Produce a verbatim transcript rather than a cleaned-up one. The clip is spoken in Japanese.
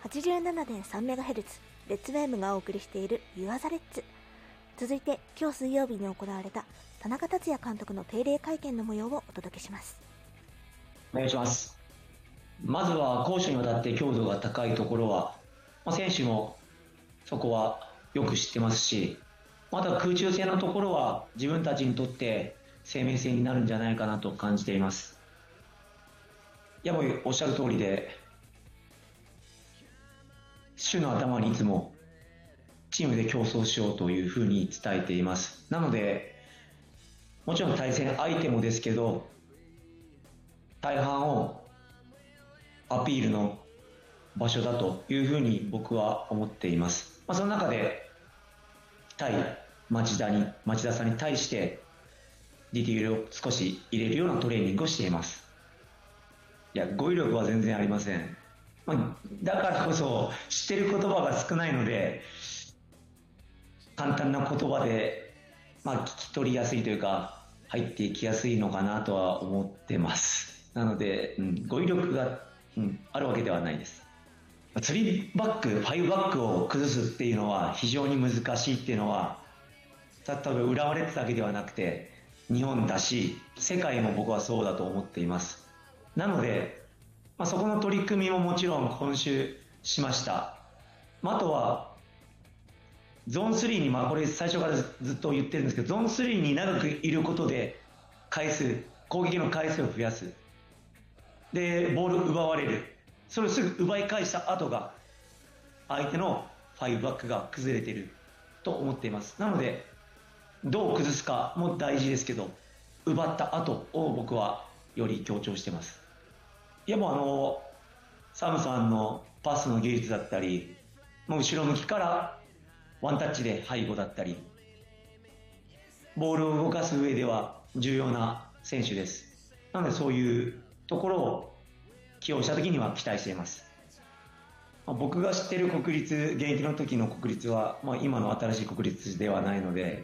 はちじゅうななてんさんメガヘルツ レッツウェームがお送りしている You Are the Reds。続いて今日水曜日に行われた田中達也監督の定例会見の模様をお届けします。 お願いします。まずは攻守にわたって強度が高いところは、まあ、選手もそこはよく知ってますし、また空中戦のところは自分たちにとって生命線になるんじゃないかなと感じています。やもおっしゃる通りで、週の頭にいつもチームで競争しようというふうに伝えています。なので、もちろん対戦相手もですけど、大半をアピールの場所だというふうに僕は思っています。まあ、その中で対町田に町田さんに対してディティールを少し入れるようなトレーニングをしています。いや、語彙力は全然ありません。まあ、だからこそ知ってる言葉が少ないので、簡単な言葉で、まあ、聞き取りやすいというか入っていきやすいのかなとは思ってます。なので、うん、語彙力が、うん、あるわけではないです。スリーバック、ファイブバックを崩すっていうのは非常に難しいっていうのは、例えば浦和レッズだけではなくて日本だし世界も僕はそうだと思っています。なので、まあ、そこの取り組みももちろん今週しました。まあ、あとはゾーンスリーに、まあこれ最初からずっと言ってるんですけど、ゾーンスリーに長くいることで回数、攻撃の回数を増やす。で、ボールを奪われる。それをすぐ奪い返した後が相手のファイブバックが崩れていると思っています。なので、どう崩すかも大事ですけど、奪った後を僕はより強調しています。いやもうあの、サムさんのパスの技術だったり、もう後ろ向きからワンタッチで背後だったり、ボールを動かす上では重要な選手です。なのでそういうところを起用した時には期待しています。僕が知っている国立、現役の時の国立は、まあ、今の新しい国立ではないので、